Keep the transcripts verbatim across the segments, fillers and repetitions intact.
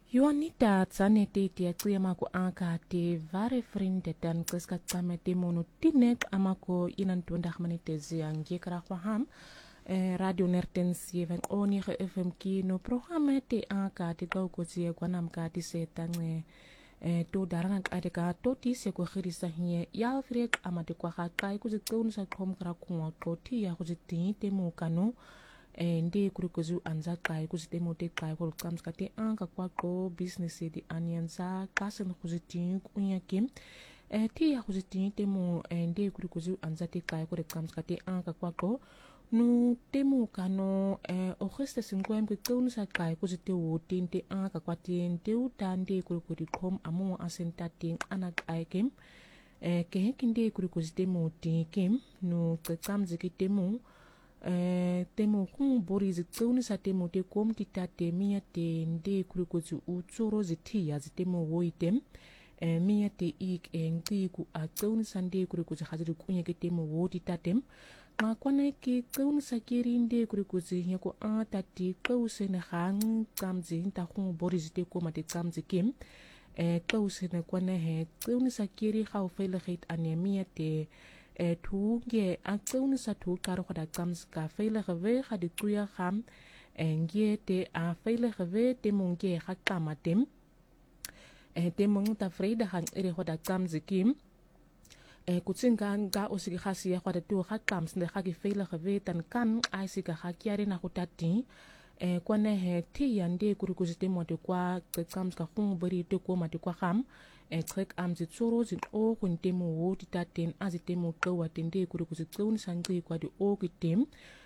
Juanita tsanete tia tsiyama ku anka te vare frinde tan kreska tsame te mono tinek amako inan tuandag manite ziang jekra kwaham eh, radio nerten sieveng oni ge F M ki no programma te anka te gau ko zie kwanam ka te setang eh, to darang ade ka to ti se ko khirisa hie ya frek amate kwa ka kai ku zikun sa kom kra ku ko ti ya ku zitin te mo kanu ndi kuri kuzu anza kai kuzi te mote kai kuri kams kate an ka kwa ko business di anyanza kasen kuzi tin kunya kim ti ya kuzi tin te mo ndi kuri kuzu anza te kai kuri kams kate an ka kwa ko nu te mo kano o geste sinkwem ku kun sa kai kuzi te wo tin te an ka kwa tin te u tan de kuri kuri kom amo asenta tin anak ai kim ke hekinde kuri kuzi te mo tin kim nu ke kams ki te mo Uh, temo kung bori zitsuni sa temo te kom tita te mia te nde kuriko zu utsoro zitia zitemo woitem uh, mia te ik e ngi ku a tsuni sa nde kuriko zu haziri kunya ke temo wo tita tem ma kwana ke tsuni sa kiri nde kuriko zu hiako a tati kause na hang kamzi nta kung bori zite koma te kamzi kim uh, kause na kwana he tsuni sa kiri hau veiligheid ane mia te e tu ge a tsuni sa tu karo kada kams ka veilige we ga di tuya gam en ge te a veilige we te monge ga kamatem e te mong ta vrede hang ere kada kams kim e kutsinga ga osigi khasi ya kada tu ga kams ne ga ki veilige we tan kan ai siga ga kiare na kutati e kwane he ti yande kurukuzite mo te kwa kams ka khung bari te ko ma te kwa gam e trek am zit soro zit o kun temo wo ti taten azitemo kawa tende kuri ko zit kun sangi kwa di o ki tem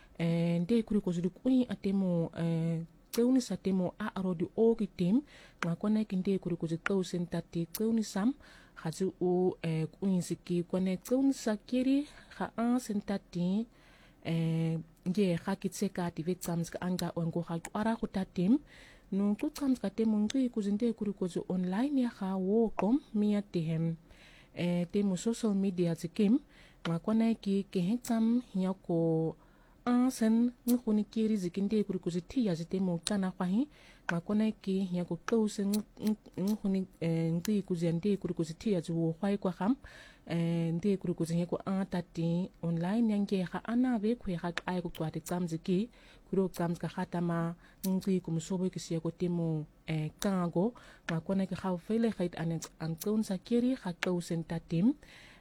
e de kuri ko zit kuni atemo e kun sa temo a aro di o ki tem nga kone kinde kuri ko zit kau sentate kun sam hazu o e kun siki kone kun sakiri ha an sentate e nge hakitse ka ti vetsams ka anga ongo ha ara ko tatem no tu kams ka te mungi kuzinde kuri kuzu online ya ha wo kom mia te hem e te mo social media te kim ma kona ki ke hetsam ya ko ansen nguni kiri zikinde kuri kuzu ti ya te mo kana kwahi ma kona ki ya ko kausen nguni ngi kuzinde kuri kuzu ti ya zo kwai kwa ham e nde kuri kuzu ya ko antati online yange ha ana ve khwe ha ai ko kwa te kamziki kuro kams ka khatama ngi kum sobo ki siya ko temo e kango ma kona ki khaw fele khait an an kun sa kiri kha kausen tatim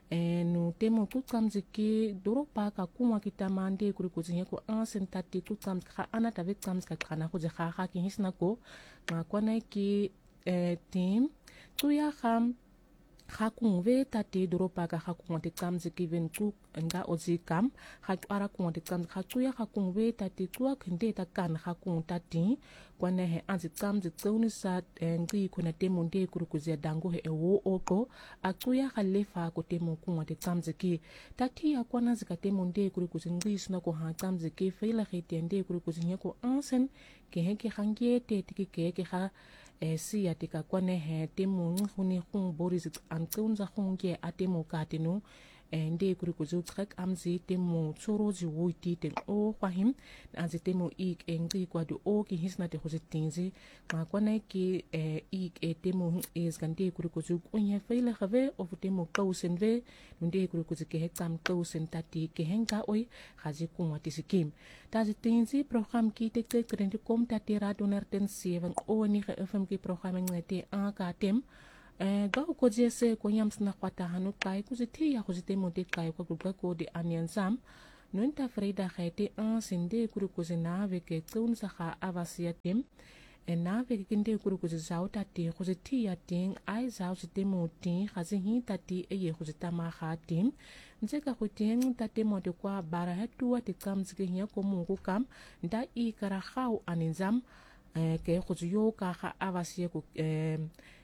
e no temo ku kams ki doro pa ka kuma ki tamande kuri ko zinya ko ansen tati ku kams kha ana ta ve kams ka kana ko je kha kha ki hisna ko ma kona ki e tim tu ya kham hakung ve tati doropa ka hakung te kam zikiven ku nga ozi kam hak ara kung te kam hatuya hakung ve tati tua kende ta kan hakung tati kwana he anzi kam zikuni sa ngi kuna temo nde kuru kuzia dango he ewo oko atuya khalefa ko temo kung te kam ziki tati ya kwana zika temo nde kuru kuzia ngi suna ko ha kam ziki feila khite nde kuru kuzia ko ansen ke he ke hangie te tiki ke ke ha e si ya tika kwane he temo nguni khung boris an tsunza khungye atemo katinu ende kuri kuzu trek amzi temo tsoro zi woiti ten o kwahim anzi temo ik engri kwa du o ki hisna te khuzi tinzi ma kwane ki ik e temo is gande kuri kuzu kunye feile khave of temo kausen ve nde kuri kuzu ke hekam kausen tati ke henga oi khazi kumwa tisikim tazi tinzi program ki tek tek krenti kom tati radio nerten seven o ni ge F M ki program ngete a ka tem e ga ko jese ko yams na kwata hanu kai ku ziti ya ku ziti mode kai ko grupa ko de anian sam no inta freda khete an sinde kuru ko zina ve ke tsun sa kha avasia tem e na ve ke kinde kuru ko zau ta te ku ziti ya ting ai zau ziti mo tin khazi hi ta ti e ye ku zita ma kha tim nje ka ku ting ta te mo de kwa bara ha tuwa te kam zike hi ko mo ko kam nda i kara khau aninzam e ke ku yo ka kha avasia ku e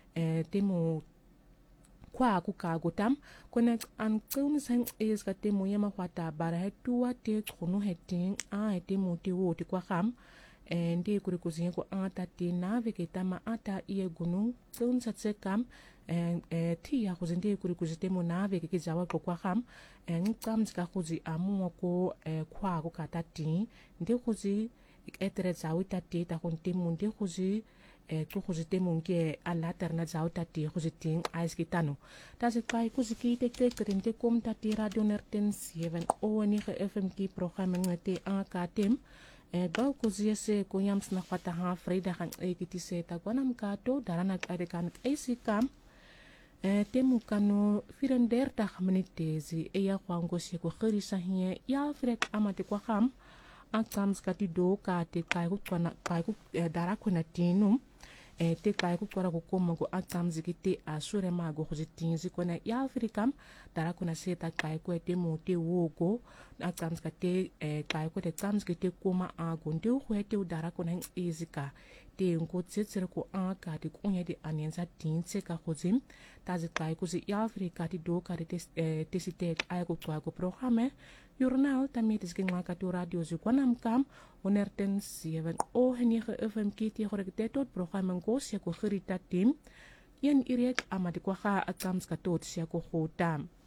e temo kwa ku ka gotam kone an kun sang is ka temo yema kwata bara he tuwa te khunu heting a he temo te wo te kwa kham and de kuri kuzinye ko ata te na ve ke tama ata ie gunu kun sa tse kam and e ti ya kuzinde kuri kuzitemo na ve ke jawa ko kwa kham and kam ska kuzi amu ko e kwa ko kata ti nde kuzi ik etere zau tati ta kon timundi kuzi e tu kuzi timungi ala terna zau tati kuzi ting ais kitano ta se kai kuzi ki te te krinte kom tati radio nerten zeven o ni ge F M ki programme ngate a katem e ba kuzi se kunyam sna fata ha vrydag en e kiti se ta kwanam kato darana ade kan esi kam e temu kano vierendertig minitezi e ya kwango se ko gerisa hier ya vrek amate kwa kam akams kati do ka te kai ku kwana kai ku dara kuna tinum e te kai ku kwara ku koma ku akams ki te asure ma go kuzitinzi kona ya afrikam dara kuna se ta kai ku te mo te wogo akams ka te kai ku te kams ki te koma a go ndi ku te dara kuna izika te ngo tsetsere ku a ka te kunya di anenza tinse ka kuzim ta zi kai ku zi ya afrika ti do ka te te site ai ku kwa ku programme Journal tamit is ging maka tu radio zi kwanam kam onerten zeven o henige F M K ti horek te tot programme ko sia ko gerita tim yen irek amadi kwa ga akams ka tot sia ko khotam